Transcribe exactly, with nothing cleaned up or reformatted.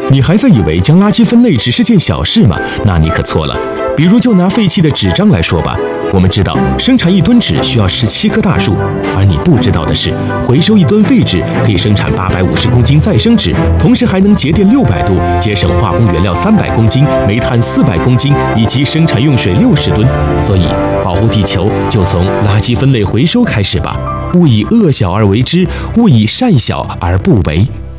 你还在以为将垃圾分类只是件小事吗？那你可错了。比如就拿废弃的纸张来说吧，我们知道生产一吨纸需要十七棵大树，而你不知道的是，回收一吨废纸可以生产八百五十公斤再生纸，同时还能节电六百度，节省化工原料三百公斤、煤炭四百公斤以及生产用水六十吨。所以，保护地球就从垃圾分类回收开始吧。勿以恶小而为之，勿以善小而不为。